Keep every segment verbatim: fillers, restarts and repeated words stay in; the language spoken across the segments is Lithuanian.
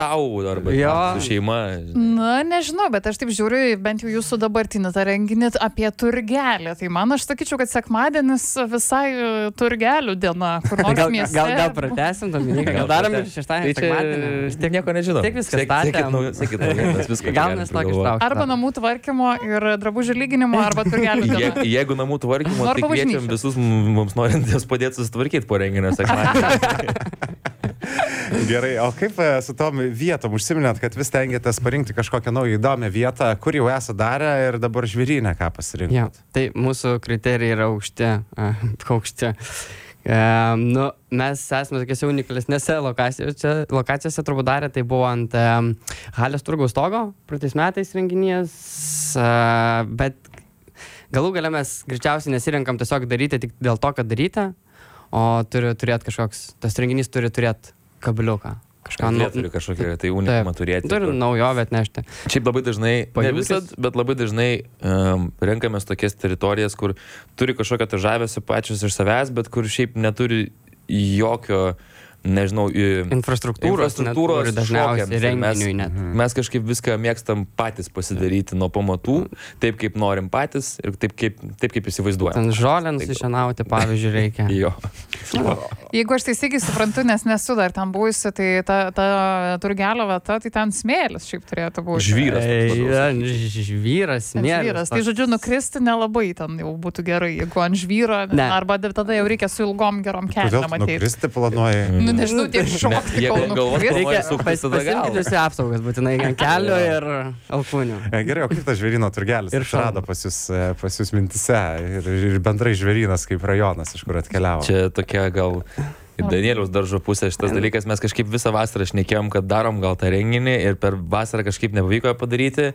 tau arba Jo. su šeima. Na, nežinau, bet aš taip žiūriu, bent jau jūsų dabartinį tą renginį apie turgelį. Tai man aš sakyčiau, kad sekmadienis visai e, turgelių diena, kur nors Gal, mieste. gal, gal pratęsim, Dominika, gal darom ir šeštąjį Tai čia sekmadienį. vis tiek nieko nežinom. Tiek viskas Sek- statėm. sekit nau- sekit naujienas, viską Gal galim mes tokį sugalvot. ištrauksim. Arba namų tvarkymo ir drabužių lyginimo, arba turgelių diena. Je, jeigu namų tvarkymo, Nu, tai arba kviečiam bažnyčios. visus m- mums norintys padėti susitvarkyti po renginio sekmadienį. Gerai, o kaip e, su tom vietom užsiminėt, kad vis tengiatės parinkti kažkokią naują įdomią vietą, kur jau esate darę ir dabar Žvėryne ką pasirinkti? Ja, tai mūsų kriterijai yra aukšti. a, aukšti. E, nu, mes esame tokiose unikalesnėse lokacijose, lokacijose turbūt darė, tai buvo ant e, Halės turgaus stogo, praeitais metais renginys, e, bet galų gale mes greičiausiai nesirenkam tiesiog daryti tik dėl to, kad daryti, o turi turėti kažkoks, tas renginys turi turėti kabeliuką. Kažką Jie nu- turi kažkokią tai unikumą turėti. Turi kur- naujovę atnešti. Šiaip labai dažnai, ne Pajaukis. visad, bet labai dažnai um, renkamės tokias teritorijas, kur turi kažkokią tai žavesį pačios iš savęs, bet kur šiaip neturi jokio, nežinau, i- Infrastruktūros, infrastruktūros neturi dažniausiai šokiams. Ir mes- renginiui net. Mes kažkaip viską mėgstam patys pasidaryti nuo pamatų, taip kaip norim patys ir taip kaip, taip kaip įsivaizduojam. Ten žolę Tai- nusišienauti, pavyzdžiui, reikia. Jo. Jeigu aš teisingai suprantu, nes nesu dar ten buvusi, tai ta, ta turgelio vieta, tai ten smėlis šiaip turėtų būti. Žvyras. Ei, toks labiau ja, sakyčiau. ž- Žvyras, smėlis. Žvyras. Tai žodžiu, nukristi nelabai ten jau būtų gerai, jeigu ant žvyro, Ne. arba tada jau reikia su ilgom gerom Kodėl kelnėm tu matyti. nukristi planuoji? Nu, nežinau, tiek šokti, jeigu kol galvos nukris. planuoji Reikia suktis, pas, tada galvą. pasimkyti visi apsaugas, būtinai ant kelio ir alkūnių. E, Gerai, o kaip tas Žvėryno turgelis Ir išrado pas jūs, e, pas jūs mintise ir, ir bendrai Žvėrynas kaip rajonas, iš kur atkeliavo? Čia tokia gal Danieliaus daržo pusė šitas dalykas. Mes kažkaip visą vasarą šnekėjom, kad darom gal tą renginį ir per vasarą kažkaip nepavyko padaryti.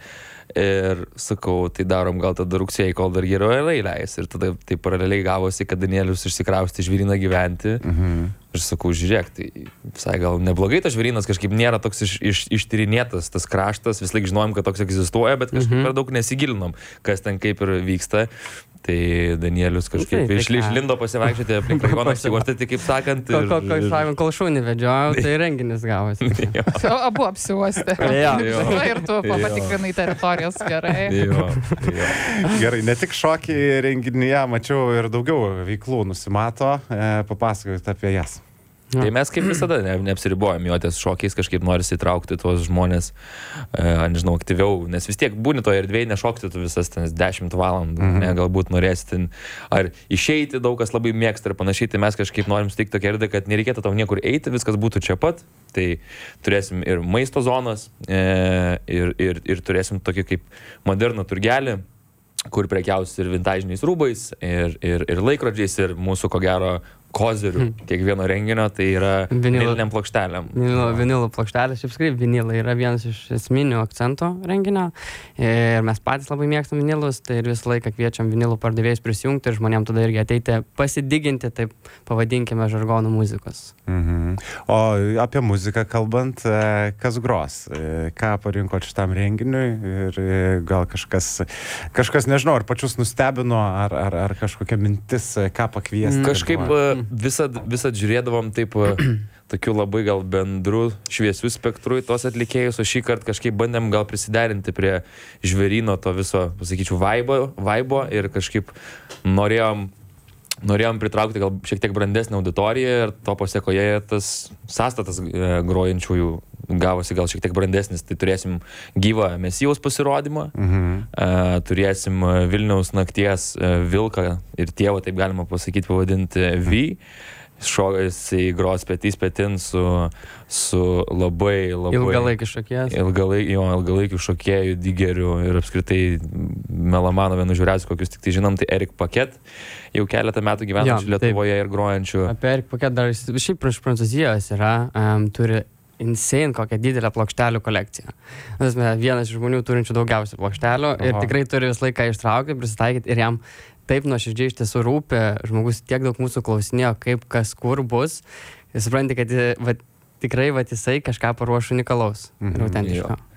Ir sakau, tai darom gal tada rugsėjai, kol dar geriau orai leis. Ir tada tai paraleliai gavosi, kad Danielius išsikrausti į Žvėryną gyventi. Mhm. Ir sakau, žiūrėk, tai visai gal neblogai tas Žvėrynas kažkaip nėra toks iš, iš, ištyrinėtas, tas kraštas. Vis laik žinojom, kad toks egzistuoja, bet kažkaip Mhm. per daug nesigilinom, kas ten kaip ir vyksta. Tai Danielius kažkaip Tai- tai iš, ką? išlindo pasivaikščioti aplink rajoną, apsiuostyti, kaip sakant. Kol, ir- kol, kol, sakant, kol šunį vedžiojau, tai renginis gavosi. Jo. O, abu apsiuostė. Jo. Jo. Ir tu Jo. patikrinai teritorijas gerai. Jo, jo. Gerai, ne tik šokiai renginyje, mačiau ir daugiau veiklų nusimato, e, papasakokit apie jas. Tai mes kaip visada ne, neapsiribojam jo ties šokiais, kažkaip norisi įtraukti tuos žmonės, e, nežinau, aktyviau, nes vis tiek būni toje erdvėje, nešokti tu visas ten dešimt valandų, Mhm. ne, galbūt norėsi ten ar išeiti, daug kas labai mėgsta ir panašiai, tai mes kažkaip norim suteikti tokią erdvę, kad nereikėtų tau niekur eiti, viskas būtų čia pat, tai turėsim ir maisto zonas, e, ir, ir, ir turėsim tokį kaip modernų turgelį, kur prekiaus ir vintažiniais rūbais, ir, ir, ir laikrodžiais, ir mūsų, ko gero, kozerių kiekvieno renginio, tai yra Vinilo- viniliniam plokšteliam. Vinilo, vinilo plokštelės, šiaip skrai, vinilai yra vienas iš esminių akcentų renginio. Ir mes patys labai mėgstam vinilus, tai ir visą laiką kviečiam vinilų pardavėjus prisijungti ir žmonėms tada irgi ateiti pasidiginti, taip pavadinkime, žargonų muzikos. Mhm. O apie muziką kalbant, e, kas gros? E, Ką parinkot šitam renginiui? Ir e, gal kažkas, kažkas nežinau, ar pačius nustebino, ar, ar, ar kažkokia mintis, e, ką pakviesti? Kažkaip buvo? e, visad, visad žiūrėdavom taip e, tokiu labai gal bendru šviesių spektrų į tos atlikėjus, o šį kartą kažkaip bandėm gal prisiderinti prie Žvėryno to viso, pasakyčiau, vaibo, vaibo ir kažkaip norėjom norėjom pritraukti gal šiek tiek brandesnę auditoriją ir to pasiekoje tas sąstatas e, grojančiųjų gavosi gal šiek tiek brandesnis. Tai turėsim gyvą Mesijaus pasirodymą, Mhm. e, turėsim Vilniaus nakties e, vilką ir tėvą, taip galima pasakyti, pavadinti V. Šokas gros petys petin su, su labai, labai Ilgalaikis šokėjas. ilgalaik, jo, ilgalaikių šokėjų, digerių ir apskritai melomanų vienu žiūrėsiu, kokius tik tai žinom, tai Erik Paket, jau keletą metų gyvenančių Jo, taip. Lietuvoje ir grojančių. Apie Erik Paket dar jis šiaip iš Prancūzijos yra, um, turi insane kokią didelę plokštelių kolekciją. Mes vienas iš žmonių turinčių daugiausiai plokštelių ir Aha. tikrai turi visą laiką ištraukti, prisitaikyti ir jam taip nuoširdžiai iš tiesų rūpi, žmogus tiek daug mūsų klausinėjo, kaip kas kur bus. Ir supranti, kad va, tikrai va, jisai kažką paruoš unikalaus ir Mhm. autentiško.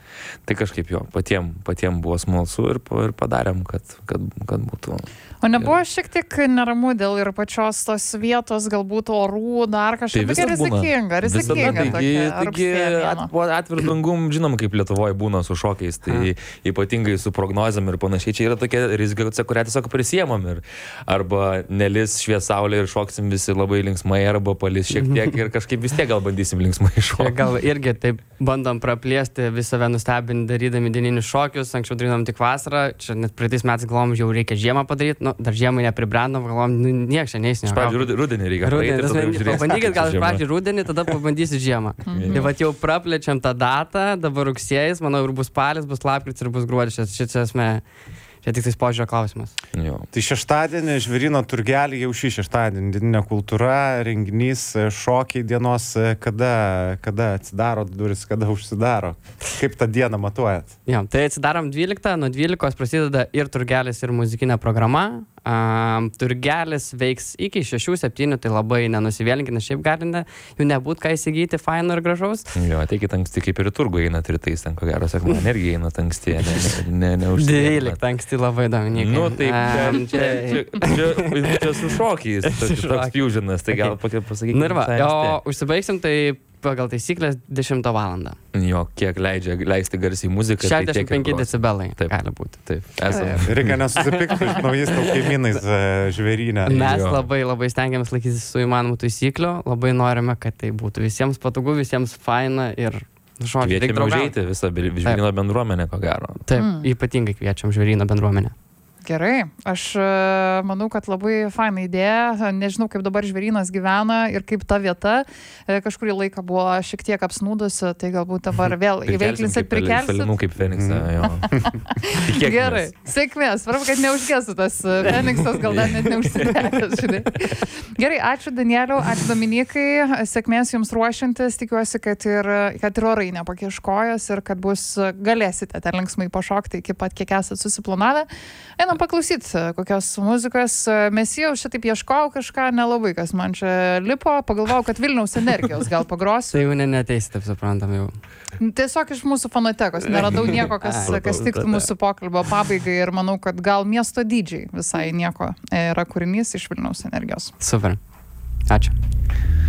tai kažkaip jo, patiem, patiem buvo smalsu ir, ir padarėm, kad, kad, kad būtų. O nebuvo šiek tiek neramu dėl ir pačios tos vietos, galbūt orų, dar kažkaip Tai visada būna. rizikinga, rizikinga Visada, taigi, taigi at, po atvirų dangum, žinom, kaip Lietuvoje būna su šokiais, tai ypatingai su prognozėm ir panašiai, čia yra tokia rizika, kurią tiesiog prisiemam ir arba nelis švies saulė ir šoksim visi labai linksmai, arba palis šiek tiek ir kažkaip vis tiek gal bandysim linksmai šokti. Gal irgi taip bandom praplėsti, vis save nustebinti, darydami dieninius šokius, anksčiau darydavom tik vasarą, čia net praeitais metais galvom, jau reikia žiemą padaryti, nu, dar žiemai nepribrendom, galvom, nu, nieks čia neįsnio. Iš pradžių rudenį reikia. Rudenį, pabandykit gal iš pradžių rudenį, tada pabandysit žiemą. Mhm. Tai vat jau praplečiam tą datą, dabar rugsėjais, manau, ir bus spalis, bus lapkritis ir bus gruodis, čia čia esmė. Čia tik tai požiūrio klausimas. Jo. Tai šeštadienį Žvėryno turgelį jau šį šeštadienį dieninė kultūra, renginys, šokiai dienos, kada, kada atsidaro durys, kada užsidaro. Kaip tą dieną matuojat? Jo, tai atsidarom dvyliktą, nuo dvylikos prasideda ir turgelis, ir muzikinė programa. Um, turgelis veiks iki šešių septynių, tai labai nenusivėlinkit, nes šiaip galite jau nebūt ką įsigyti faino ir gražaus. Jo, ateikit anksti, kaip ir į turgų einat rytais, ten ko gero, sekmadienį irgi einat anksti, ne, ne, ne, neužsivėlinat. dvyliktą anksti labai, Dominikai. Nu, taip, Um, čia, čia, čia, čia, čia su šokiais, toks, toks fusionas, tai gal Okay. pasakykime. Nu ir va, o užsibaigsim tai pagal taisyklės dešimtą valandą. Jo, kiek leidžia leisti garsiai muziką. šešiasdešimt penki decibelai Taip. gali būti. Taip, esame. Reikia nesusipikti su naujais tau kaimynais Žvėryne. Mes Jo. labai labai stengiamės laikytis su įmanomų taisyklių, labai norime, kad tai būtų visiems patogu, visiems faina ir žodžiu, reikia Kviečiame draugauti. užeiti visą Žvėryno bendruomenę, ko gero. Taip, Mm. ypatingai kviečiam Žvėryno bendruomenę. Gerai, aš e, manau, kad labai faina idėja, nežinau, kaip dabar Žvėrynas gyvena ir kaip ta vieta e, kažkurį laiką buvo šiek tiek apsnūdusi, tai galbūt dabar vėl įveiklinsit, prikelsit. Salinų kaip Feniksą, jo. Tikėkimės. Gerai, sėkmės, svarbu, kad neužgesų tas e, Feniksas, gal dar net neužsidegęs, žinai. Gerai, ačiū Danieliau, ačiū Dominikai, sėkmės jums ruošiantis, tikiuosi, kad ir, kad ir orai nepakieškojas ir kad bus, galėsite ten linksmai pašokti iki pat kiek esate susiplanavę. Einam paklausyti kokios muzikos. Mes jau šitaip ieškojau kažką nelabai, kas man čia lipo. Pagalvojau, kad Vilniaus energijos gal pagrosiu. Tai jau ne neteisi, taip suprantam jau. Tiesiog iš mūsų fonotekos. Neradau nieko, kas, kas tiktų mūsų pokalbio pabaigai ir manau, kad gal miesto dydžiai visai nieko yra kūrinys iš Vilniaus energijos. Super. Ačiū.